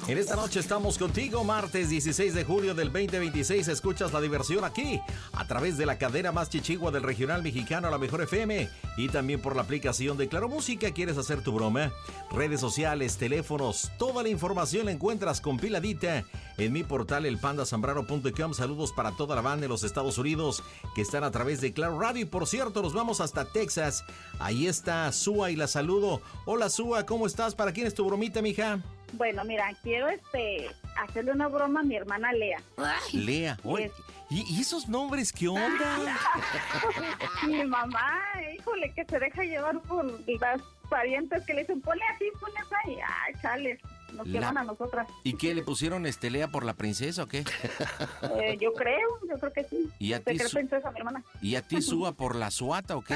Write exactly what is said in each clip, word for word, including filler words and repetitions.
En esta noche estamos contigo, martes dieciséis de julio del veinte veintiséis. Escuchas la diversión aquí, a través de la cadena más chichigua del regional mexicano, La Mejor F M, y también por la aplicación de Claro Música. ¿Quieres hacer tu broma? Redes sociales, teléfonos, toda la información la encuentras compiladita en mi portal el panda zambrano punto com. Saludos para toda la banda de los Estados Unidos que están a través de Claro Radio. Y por cierto, nos vamos hasta Texas. Ahí está Sua y la saludo. Hola Sua, ¿cómo estás? ¿Para quién es tu bromita, mija? Bueno, mira, quiero este hacerle una broma a mi hermana Lea. Lea, oye, ¿y, ¿y esos nombres qué onda? Mi mamá, híjole, que se deja llevar por las parientes que le dicen, ponle así, ponle así. Ay, chales, nos La... queman a nosotras. ¿Y qué, le pusieron este Lea por la princesa o qué? Eh, yo creo, yo creo que sí. ¿Y a ¿Te ti, crees Su... princesa, mi hermana? ¿Y a ti Sua por la Suata o qué?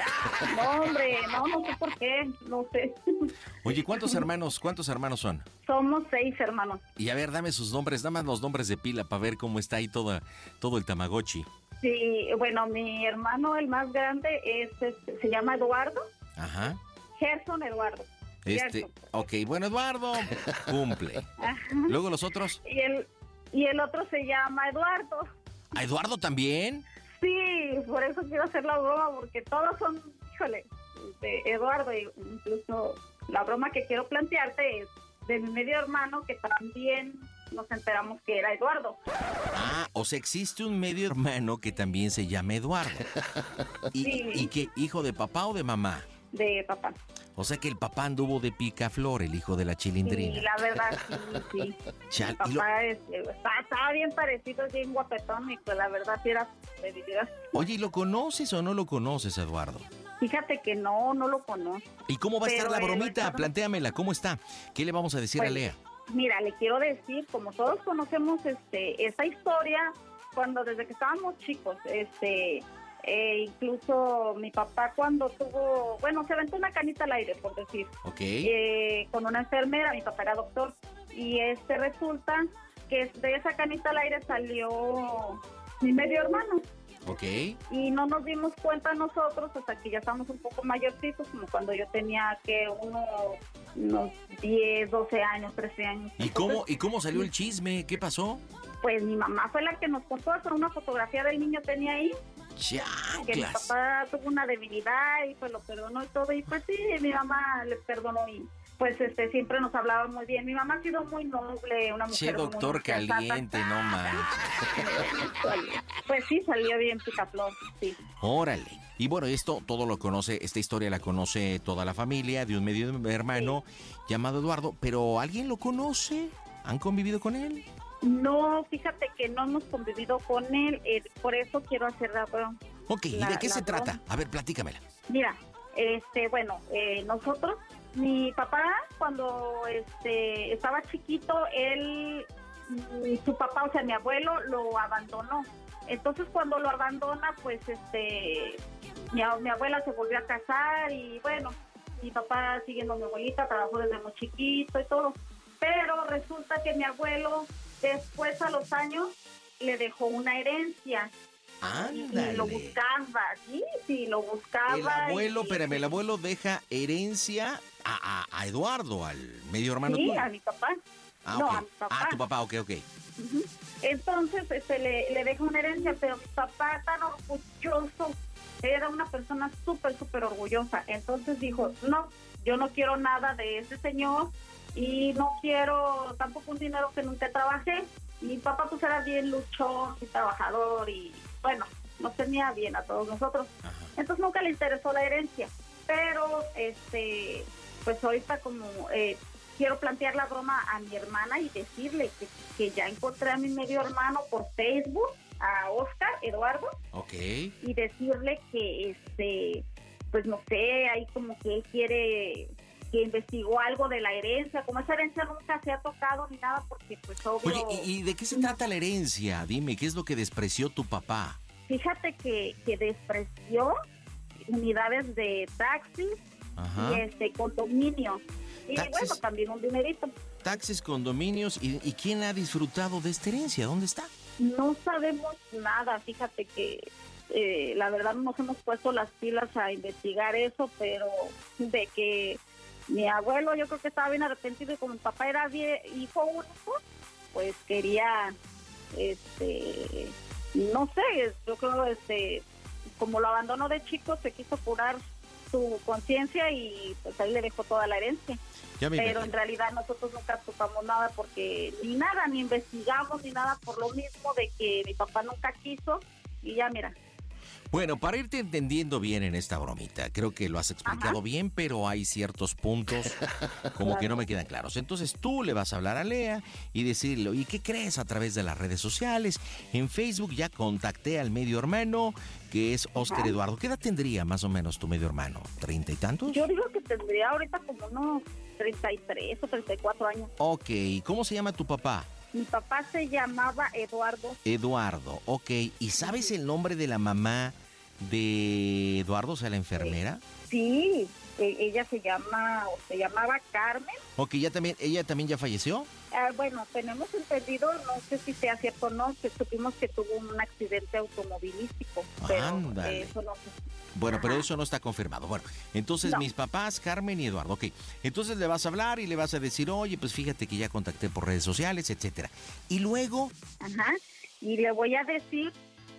No, hombre, no, no sé por qué, no sé. Oye, ¿cuántos hermanos, cuántos hermanos son? Somos seis hermanos. Y a ver, dame sus nombres, dame los nombres de pila para ver cómo está ahí toda, todo el Tamagotchi. Sí, bueno, mi hermano, el más grande, es, es se llama Eduardo. Ajá. Gerson Eduardo. Este, Gerson. Ok, bueno, Eduardo cumple. Ajá. Luego los otros. Y el, y el otro se llama Eduardo. ¿A Eduardo también? Sí, por eso quiero hacer la broma, porque todos son, híjole, de Eduardo. Y incluso la broma que quiero plantearte es de mi medio hermano, que también nos enteramos que era Eduardo. Ah, o sea, existe un medio hermano que también se llama Eduardo. ¿Y, Sí. ¿y qué, hijo de papá o de mamá? De papá. O sea que el papá anduvo de picaflor, el hijo de la chilindrina. Sí, la verdad, sí, sí. Chal, Mi y lo- papá es, está, estaba bien parecido, bien guapetón, y pues la verdad sí era de vida. Oye, ¿y lo conoces o no lo conoces, Eduardo? Fíjate que no, no lo conozco. ¿Y cómo va a Pero estar la el bromita? Eduardo- Plantéamela, ¿cómo está? ¿Qué le vamos a decir Pues, a Lea? Mira, le quiero decir, como todos conocemos este esta historia, cuando desde que estábamos chicos, este, eh, incluso mi papá cuando tuvo, bueno, se aventó una canita al aire, por decir, Ok. eh, con una enfermera, mi papá era doctor, y este resulta que de esa canita al aire salió mi medio hermano. Ok. Y no nos dimos cuenta nosotros hasta que ya estábamos un poco mayorcitos, como cuando yo tenía que unos, unos diez, doce años, trece años. ¿Y cómo, ¿Y cómo salió el chisme? ¿Qué pasó? Pues mi mamá fue la que nos contó, hasta una fotografía del niño tenía ahí, que mi ¡Chanclas! papá tuvo una debilidad y pues lo perdonó y todo, y pues sí, mi mamá le perdonó y pues este siempre nos hablaba muy bien. Mi mamá ha sido muy noble, una mujer Che, doctor muy sensata. caliente, no manches. Pues sí, salió bien picaflor, sí. Órale. Y bueno, esto todo lo conoce, esta historia la conoce toda la familia de un medio hermano llamado Eduardo, pero ¿alguien lo conoce? ¿Han convivido con él? No, fíjate que no hemos convivido con él, eh, por eso quiero hacer la broma. Ok, ¿y La- de qué la se broma. trata? A ver, platícamela. Mira, este, bueno, eh, nosotros, mi papá cuando este estaba chiquito, él, mm, su papá, o sea, mi abuelo, lo abandonó. Entonces cuando lo abandona, pues este, mi, a- mi abuela se volvió a casar y bueno, mi papá siguiendo a mi abuelita, trabajó desde muy chiquito y todo. Pero resulta que mi abuelo, después a los años, le dejó una herencia. Y Ándale. lo buscaba, sí, sí, lo buscaba. El abuelo, y- espérame, el abuelo deja herencia a, a, a Eduardo, al medio hermano Sí, tuyo. a mi papá. Ah, no, ok. a mi papá. Ah, tu papá, ok, ok. Ujú. Entonces, este, le, le deja una herencia, pero mi papá tan orgulloso, era una persona súper, súper orgullosa. Entonces dijo, no, yo no quiero nada de ese señor y no quiero tampoco un dinero que nunca trabajé. Mi papá pues era bien luchón y trabajador y bueno, nos tenía bien a todos nosotros. Ajá. Entonces nunca le interesó la herencia. Pero, este, pues ahorita como eh, quiero plantear la broma a mi hermana y decirle que, que ya encontré a mi medio hermano por Facebook, a Oscar Eduardo, Ok. y decirle que, este, pues no sé, ahí como que él quiere, que investigó algo de la herencia, como esa herencia nunca se ha tocado ni nada, porque pues obvio... Oye, ¿y, y de qué se trata la herencia? Dime, ¿qué es lo que despreció tu papá? Fíjate que, que despreció unidades de taxis Ajá. y este condominio. Y Taxis. bueno, también un dinerito. Taxis, condominios, ¿y, y quién ha disfrutado de esta herencia? ¿Dónde está? No sabemos nada, fíjate que eh, la verdad no nos hemos puesto las pilas a investigar eso, pero de que mi abuelo yo creo que estaba bien arrepentido y como mi papá era vie- hijo único, pues quería, este, no sé, yo creo, este, como lo abandonó de chico, se quiso curar su conciencia y pues ahí le dejó toda la herencia. Pero imagino. En realidad nosotros nunca tocamos nada porque ni nada, ni investigamos ni nada por lo mismo de que mi papá nunca quiso y ya mira. Bueno, para irte entendiendo bien en esta bromita, creo que lo has explicado Ajá. bien, pero hay ciertos puntos como claro. que no me quedan claros. Entonces tú le vas a hablar a Lea y decirle, oye, ¿qué crees? A través de las redes sociales, en Facebook ya contacté al medio hermano, que es Oscar Ajá. Eduardo. ¿Qué edad tendría más o menos tu medio hermano? ¿Treinta y tantos? Yo digo que tendría ahorita como unos treinta y tres o treinta y cuatro años. Ok, ¿cómo se llama tu papá? Mi papá se llamaba Eduardo. Eduardo, ok. ¿Y sabes el nombre de la mamá de Eduardo, o sea, la enfermera? Sí, ella se llama, o se llamaba Carmen. Ok, ¿ya también, ella también ya falleció? Ah, bueno, tenemos entendido, no sé si sea cierto o no, que supimos que tuvo un accidente automovilístico, pero Ándale. eso no sé. Bueno, Ajá. pero eso no está confirmado. Bueno, entonces no. mis papás, Carmen y Eduardo, ok. Entonces le vas a hablar y le vas a decir, oye, pues fíjate que ya contacté por redes sociales, etcétera. Y luego... Ajá, y le voy a decir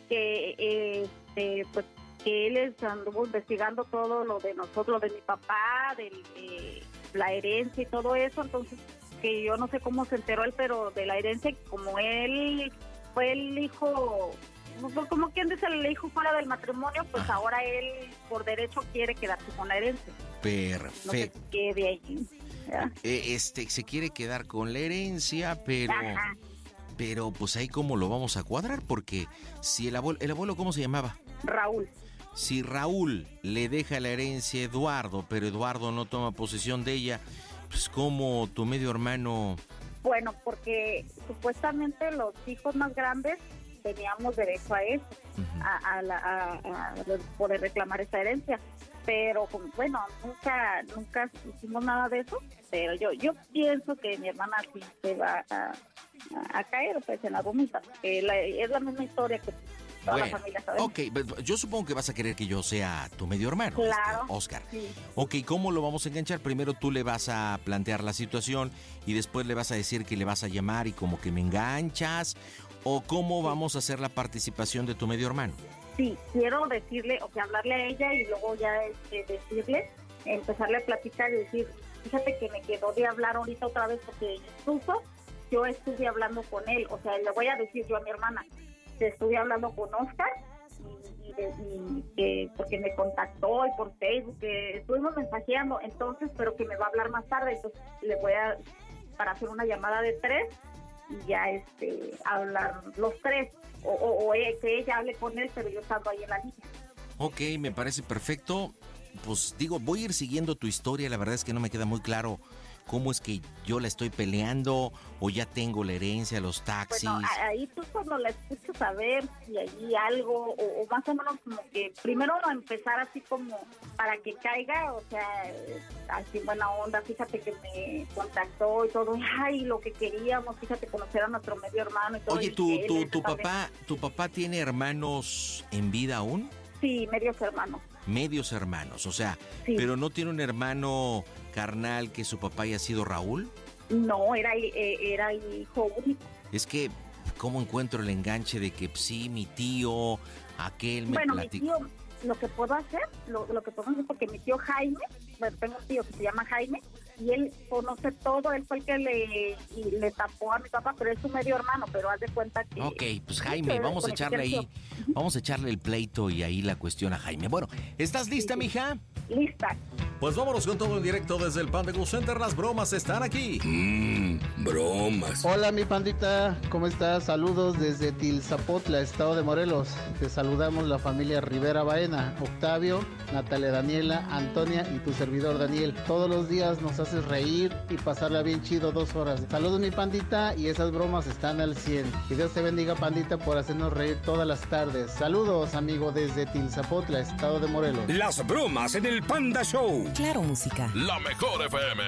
que, este, pues, que él anduvo investigando todo lo de nosotros, lo de mi papá, de eh, la herencia y todo eso, entonces que yo no sé cómo se enteró él, pero de la herencia, como él fue el hijo... como quien dice el hijo fuera del matrimonio, pues Ajá. ahora él por derecho quiere quedarse con la herencia. Perfecto. No se quede allí. Eh, este, se quiere quedar con la herencia, pero... Ajá. Pero pues ahí cómo lo vamos a cuadrar, porque si el abuelo, ¿el abuelo cómo se llamaba? Raúl. Si Raúl le deja la herencia a Eduardo, pero Eduardo no toma posesión de ella, pues ¿cómo tu medio hermano? Bueno, porque supuestamente los hijos más grandes teníamos derecho a eso, uh-huh. a, a, la, a, a poder reclamar esa herencia, pero bueno, nunca nunca hicimos nada de eso, pero yo yo pienso que mi hermana sí se va a, a, a caer pues en la vomita, eh, la, es la misma historia que toda bueno, la familia sabe. Ok, yo supongo que vas a querer que yo sea tu medio hermano, claro, este, Oscar. Sí. Ok, ¿cómo lo vamos a enganchar? Primero tú le vas a plantear la situación y después le vas a decir que le vas a llamar y como que me enganchas. ¿O cómo vamos a hacer la participación de tu medio hermano? Sí, quiero decirle, o sea, hablarle a ella y luego ya este, decirle, empezarle a platicar y decir, fíjate que me quedó de hablar ahorita otra vez porque incluso yo estuve hablando con él, o sea, le voy a decir yo a mi hermana, te estuve hablando con Oscar y, y, de, y que porque me contactó y por Facebook, que estuvimos mensajeando, entonces, pero que me va a hablar más tarde, entonces le voy a, para hacer una llamada de tres, y ya este hablar los tres o, o, o que ella hable con él pero yo estando ahí en la línea. Ok, me parece perfecto. Pues digo, voy a ir siguiendo tu historia. La verdad es que no me queda muy claro cómo es que yo la estoy peleando o ya tengo la herencia, los taxis. Bueno, ahí tú cuando la escuchas a ver si hay algo o, o más o menos como que primero no empezar así como para que caiga, o sea, así buena onda, fíjate que me contactó y todo, ay, lo que queríamos, fíjate conocer a nuestro medio hermano y todo. Oye, ¿tu, tu, tu papá, tu papá tiene hermanos en vida aún? Sí, medios hermanos. Medios hermanos, o sea, sí. ¿Pero no tiene un hermano carnal que su papá haya sido Raúl? No, era, era hijo único. Es que, ¿cómo encuentro el enganche de que sí, mi tío, aquel me bueno, platicó? Mi tío, lo que puedo hacer, lo, lo que puedo hacer, porque mi tío Jaime, bueno, tengo un tío que se llama Jaime, y él conoce todo, él fue el que le, y le tapó a mi papá, pero es su medio hermano, pero haz de cuenta que... Ok, pues Jaime, vamos a echarle ahí, vamos a echarle el pleito y ahí la cuestión a Jaime. Bueno, ¿estás lista, sí, sí. mija? Lista. Pues vámonos con todo en directo desde el Panda Go Center, las bromas están aquí. Mmm, bromas. Hola mi pandita, ¿cómo estás? Saludos desde Tilzapotla, estado de Morelos. Te saludamos la familia Rivera Baena, Octavio, Natalia Daniela, Antonia y tu servidor Daniel. Todos los días nos haces reír y pasarla bien chido dos horas. Saludos mi pandita y esas bromas están al cien. Que Dios te bendiga pandita por hacernos reír todas las tardes. Saludos amigo desde Tilzapotla, estado de Morelos. Las bromas en el Panda Show. Claro Música. La mejor F M.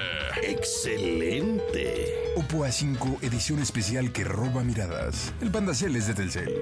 Excelente. Oppo A cinco edición especial que roba miradas. El Pandacel es de Telcel.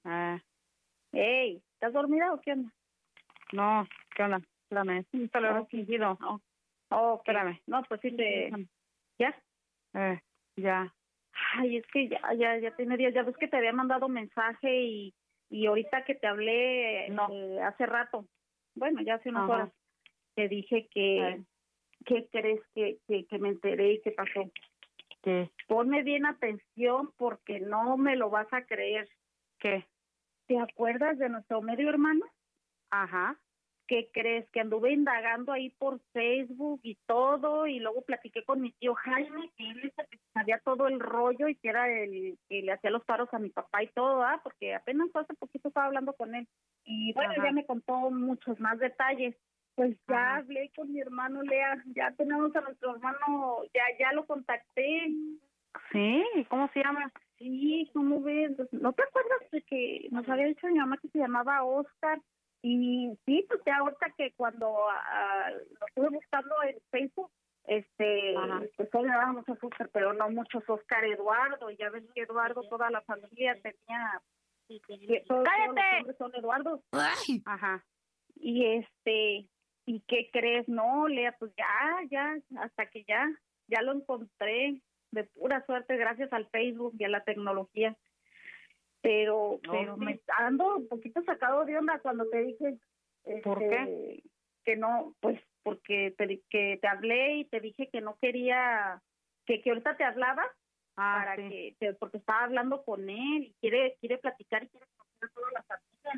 Ah, Ey, ¿estás dormida o qué onda? no, ¿qué onda? Espérame, es un teléfono fingido. Oh, oh, Espérame. No, pues sí te... ¿Ya? Eh, ya. Ay, es que ya, ya, ya tiene días. Ya ves que te había mandado mensaje y, y ahorita que te hablé No. eh, hace rato, bueno, ya hace unas Ajá. horas, te dije que... Ay. ¿Qué crees que, que, que me enteré y qué pasó? ¿Qué? Ponme bien atención porque no me lo vas a creer. ¿Qué? ¿Te acuerdas de nuestro medio hermano? Ajá. ¿Qué crees? Que anduve indagando ahí por Facebook y todo, y luego platiqué con mi tío Jaime, que él sabía todo el rollo y que era el que le hacía los paros a mi papá y todo, ¿ah? Porque apenas hace poquito estaba hablando con él. Y bueno, Ajá. ya me contó muchos más detalles. Pues ya Ajá. hablé con mi hermano Lea, ya tenemos a nuestro hermano, ya ya lo contacté. ¿Sí? ¿Cómo se llama? Sí, ¿cómo ves? ¿No te acuerdas de que nos había dicho mi mamá que se llamaba Oscar? Y sí, pues ya ahorita que cuando uh, lo estuve buscando en Facebook, este, Ajá. pues solo le dábamos a Oscar, pero no muchos Oscar Eduardo, y ya ves que Eduardo, toda la familia tenía... que todos- ¡Cállate! todos los hombres son Eduardo. Ajá. Y este, ¿y qué crees? No, Lea, pues ya, ya, hasta que ya, ya lo encontré de pura suerte gracias al Facebook y a la tecnología. Pero, pero sí. me ando un poquito sacado de onda cuando te dije, ¿Por este, qué? que no, pues porque te, di- que te hablé y te dije que no quería, que, que ahorita te hablaba Ah, para sí. que, te- porque estaba hablando con él y quiere, quiere platicar y quiere conocer a toda la familia.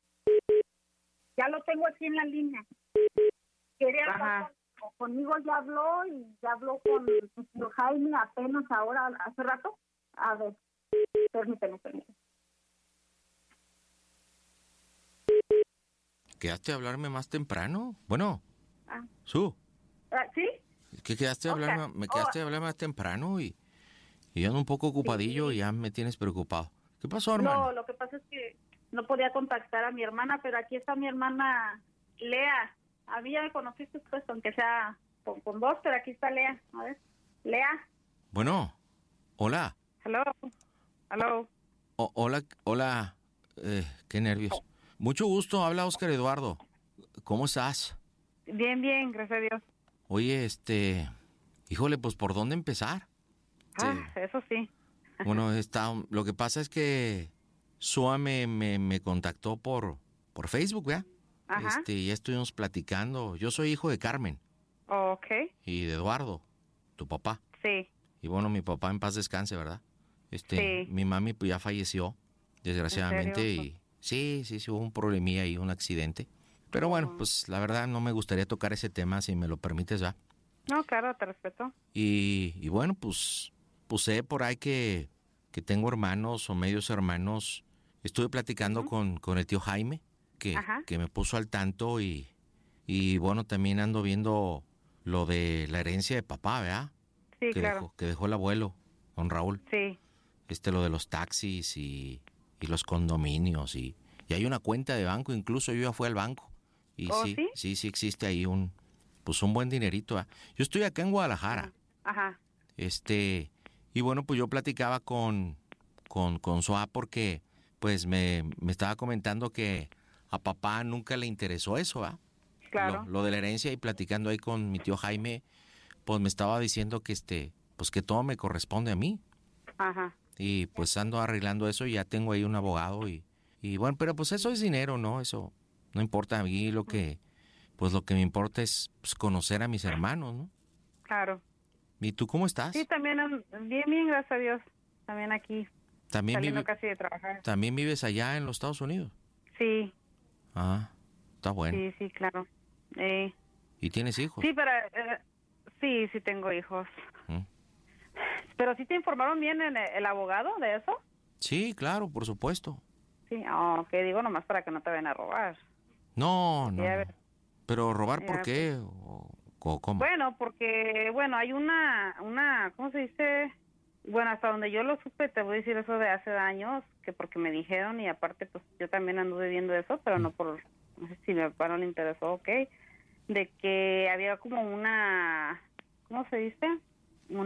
Ya lo tengo aquí en la línea. Quiere hablar Ajá. con- conmigo, ya habló y ya habló con su tío Jaime apenas ahora, hace rato. A ver, permíteme, permíteme. ¿Quedaste a hablarme más temprano? Bueno, Ah. Su, Ah, ¿sí? ¿qué quedaste a Ok. hablarme? Me quedaste a hablar más temprano y, y yo ando un poco ocupadillo y ya me tienes preocupado. ¿Qué pasó, hermano? No, lo que pasa es que no podía contactar a mi hermana, pero aquí está mi hermana Lea. A mí ya me conociste, pues, aunque sea con, con vos, pero aquí está Lea. A ver, Lea. Bueno, hola. Hello. Hello. O- hola, hola. Eh, qué nervios. Mucho gusto, habla Oscar Eduardo. ¿Cómo estás? Bien, bien, gracias a Dios. Oye, este... Híjole, pues, ¿por dónde empezar? Ah, eso sí. Bueno, está, lo que pasa es que Sua me, me, me contactó por, por Facebook, ¿verdad? Ajá. Este, ya estuvimos platicando. Yo soy hijo de Carmen Ok. y de Eduardo, tu papá. Sí. Y bueno, mi papá en paz descanse, ¿verdad? Este, Sí. mi mami pues ya falleció, desgraciadamente, ¿En serio? y sí, sí, sí, hubo un problemilla y un accidente. Pero bueno, pues la verdad no me gustaría tocar ese tema, si me lo permites, ¿verdad? No, claro, te respeto. Y, y bueno, pues, pues sé por ahí que, que tengo hermanos o medios hermanos. Estuve platicando con, con el tío Jaime, que, Ajá. que me puso al tanto y, y bueno, también ando viendo lo de la herencia de papá, ¿verdad? Sí, que, claro. dejó, que dejó el abuelo, don Raúl. Sí. Este, lo de los taxis y, y los condominios. Y, y hay una cuenta de banco, incluso yo ya fui al banco. Y ¿Oh, sí, sí? sí, sí existe ahí un, pues un buen dinerito. ¿verdad? Yo estoy acá en Guadalajara. Ajá. Este, y bueno, pues yo platicaba con, con, con Soa porque pues me, me estaba comentando que a papá nunca le interesó eso, ¿verdad? Claro. Lo, lo de la herencia, y platicando ahí con mi tío Jaime, pues me estaba diciendo que este, pues que todo me corresponde a mí. Ajá. Y pues ando arreglando eso y ya tengo ahí un abogado y, y bueno, pero pues eso es dinero, ¿no? Eso no importa a mí, lo que, pues lo que me importa es pues, conocer a mis hermanos, ¿no? Claro. ¿Y tú cómo estás? Sí, también um, bien, bien, gracias a Dios. También aquí, ¿También, saliendo vive- casi de trabajar. ¿También vives allá en los Estados Unidos? Sí, Ah, está bueno. sí, sí, claro. Eh, ¿Y tienes hijos? sí, pero eh, sí, sí tengo hijos. ¿Mm? Pero sí te informaron bien en el, el abogado de eso. Sí, claro, por supuesto. Sí, oh, que digo nomás para que no te vayan a robar. No, no. Ya no. ves. Pero robar, ¿por Ya, qué? ¿O, o cómo? Bueno, porque, bueno, hay una, una, ¿cómo se dice? Bueno, hasta donde yo lo supe, te voy a decir eso de hace años, que porque me dijeron, y aparte, pues yo también anduve viendo eso, pero no por, no sé si mi papá no le interesó, ok, de que había como una, ¿cómo se dice?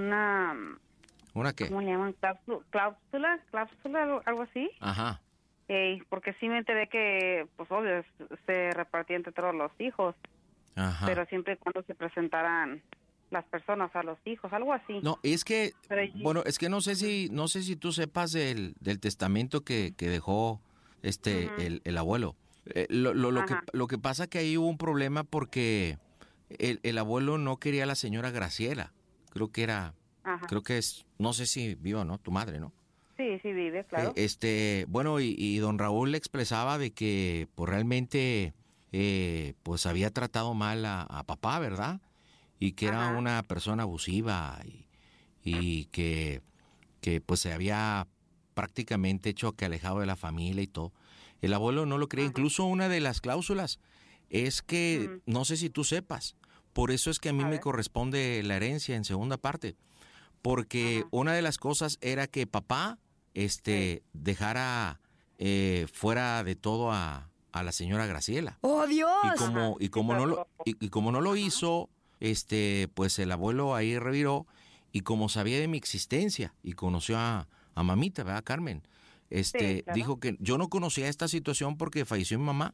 Una, ¿Una qué? ¿cómo le llaman? Cláusula, cláusula, cláusula, algo- algo así, Ajá. Ey, porque sí me enteré que, pues obvio, se repartía entre todos los hijos, Ajá. pero siempre y cuando se presentaran las personas a los hijos, algo así. No, es que, Pero- bueno, es que no sé si, no sé si tú sepas del, del testamento que, que dejó este Ujú. el, el abuelo. Eh, lo, lo, lo que Ajá. lo que pasa que ahí hubo un problema porque el, el abuelo no quería a la señora Graciela. Creo que era, Ajá. creo que es, no sé si viva o no, tu madre, ¿no? Sí, sí vive, claro. Eh, este, bueno, y, y don Raúl le expresaba de que pues realmente eh, pues había tratado mal a, a papá, ¿verdad? Y que era Ajá. una persona abusiva y, y que, que pues se había prácticamente hecho que alejado de la familia y todo. El abuelo no lo creía. Ajá. Incluso una de las cláusulas es que, Ujú. no sé si tú sepas, por eso es que a mí A me ver. corresponde la herencia en segunda parte, porque Ajá. una de las cosas era que papá este dejara eh, fuera de todo a, a la señora Graciela. ¡Oh, Dios! Y como, y como no lo, y, y como no lo Ajá. hizo, este, pues el abuelo ahí reviró, y como sabía de mi existencia y conoció a, a mamita, ¿verdad, Carmen? Este, Sí, claro. dijo que yo no conocía esta situación porque falleció mi mamá,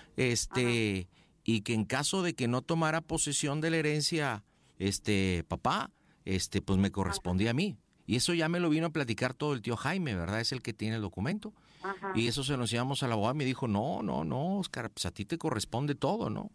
este, y que en caso de que no tomara posesión de la herencia, este, papá, este, pues me correspondía a mí. Y eso ya me lo vino a platicar todo el tío Jaime, ¿verdad? Es el que tiene el documento. Ajá. Y eso se lo enseñamos al abogado y me dijo, no, no, no, Oscar, pues a ti te corresponde todo, ¿no?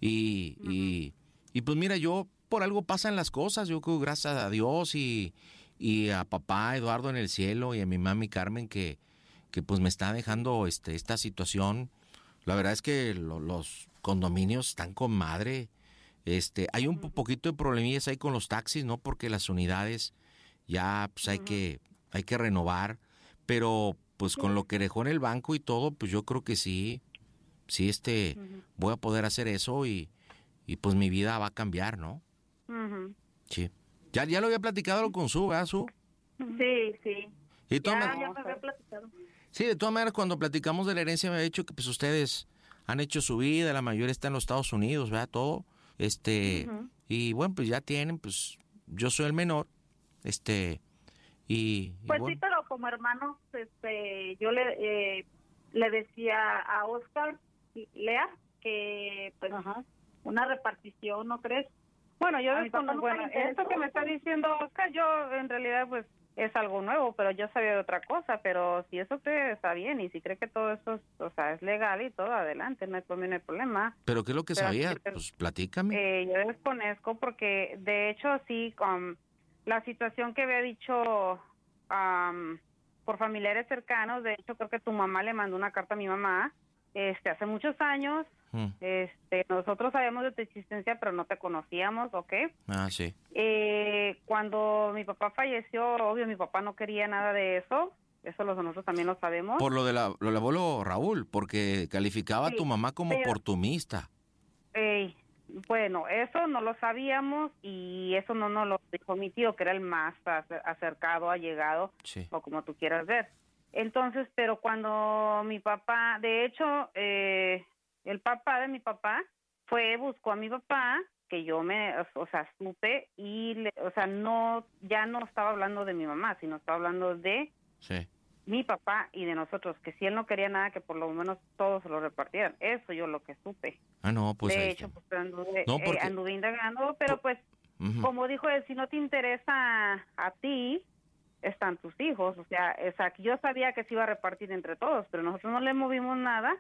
Y, y, y pues mira, yo por algo pasan las cosas, yo creo gracias a Dios y, y a papá Eduardo en el cielo y a mi mami Carmen que, que pues me está dejando este, esta situación. La verdad es que lo- los condominios están con madre. Este, hay un po- poquito de problemillas ahí con los taxis, ¿no? Porque las unidades ya pues hay que, hay que renovar, pero pues con lo que dejó en el banco y todo, pues yo creo que sí, sí este, voy a poder hacer eso y, y pues mi vida va a cambiar, ¿no? Ujú. Sí. Ya, ya lo había platicado con Su, ¿verdad, Su? Sí, sí. Y de todas Ya, man- ya me había platicado. sí, de todas maneras, cuando platicamos de la herencia me ha dicho que pues ustedes han hecho su vida, la mayoría está en los Estados Unidos, ¿verdad? Todo. Este, Ujú. y bueno, pues ya tienen, pues yo soy el menor, este, y, y Pues bueno. sí, pero como hermanos, este, yo le, eh, le decía a Oscar, Lea, que pues Ajá. una repartición, ¿no crees? Bueno, yo A mi papá desconozco, nunca bueno, le interesó. esto que me está diciendo Oscar, yo en realidad pues es algo nuevo, pero yo sabía de otra cosa, pero si eso cree está bien y si cree que todo eso es, o sea, es legal y todo, adelante, no hay, por mí no hay problema. ¿Pero qué es lo que Pero sabía? sí, pero- Pues platícame. Eh, yo desconozco porque de hecho sí, con la situación que había dicho am, por familiares cercanos, de hecho creo que tu mamá le mandó una carta a mi mamá este hace muchos años. Mm. Este, nosotros sabíamos de tu existencia, pero no te conocíamos, ¿ok? Ah, sí. Eh, cuando mi papá falleció, obvio, mi papá no quería nada de eso. Eso los, nosotros también lo sabemos. Por lo de la, lo del abuelo Raúl, porque calificaba Sí, a tu mamá como pero- oportunista. Ey, bueno, eso no lo sabíamos y eso no nos lo dijo mi tío, que era el más acer- acercado, allegado, Sí. o como tú quieras ver. Entonces, pero cuando mi papá, de hecho, eh, el papá de mi papá fue, buscó a mi papá, que yo me, o sea, supe y, le- o sea, no, ya no estaba hablando de mi mamá, sino estaba hablando de Sí. mi papá y de nosotros, que si él no quería nada, que por lo menos todos se lo repartieran. Eso yo lo que supe. Ah, no, pues de ahí hecho, está. pues anduve, No, eh, porque- anduve indagando, pero pues, Ujú. como dijo él, si no te interesa a ti, están tus hijos. O sea, o sea, que yo sabía que se iba a repartir entre todos, pero nosotros no le movimos nada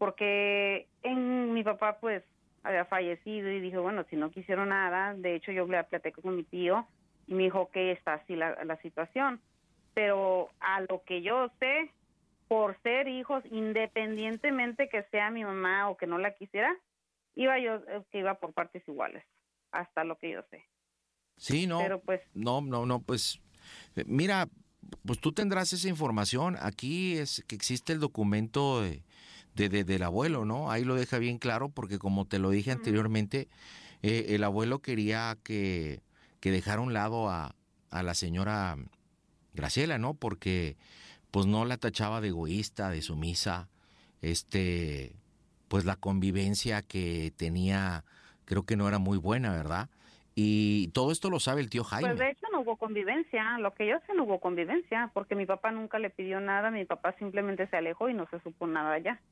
porque en mi papá, pues, había fallecido y dije, bueno, si no quisieron nada, de hecho yo le platiqué con mi tío y me dijo que está así la, la situación. Pero a lo que yo sé, por ser hijos, independientemente que sea mi mamá o que no la quisiera, iba yo, eh, que iba por partes iguales, hasta lo que yo sé. Sí, no. Pero pues, No, no, no, pues eh, mira, pues tú tendrás esa información. Aquí es que existe el documento de, de- de- del abuelo, ¿no? Ahí lo deja bien claro porque como te lo dije anteriormente, eh, el abuelo quería que, que dejara a un lado a, a la señora Graciela, ¿no? Porque pues no la tachaba de egoísta, de sumisa, este, pues la convivencia que tenía creo que no era muy buena, ¿verdad? Y todo esto lo sabe el tío Jaime. pues de hecho no hubo convivencia, lo que yo sé no hubo convivencia, porque mi papá nunca le pidió nada, mi papá simplemente se alejó y no se supo nada ya.